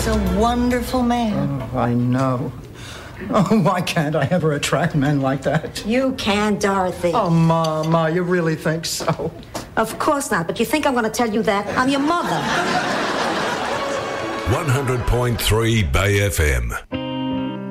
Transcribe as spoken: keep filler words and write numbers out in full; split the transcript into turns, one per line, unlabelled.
a wonderful man.
Oh, I know. Oh, why can't I ever attract men like that?
You can, Dorothy.
Oh, Ma, Ma, you really think so?
Of course not, but you think I'm going to tell you that? I'm your mother.
one hundred point three Bay F M.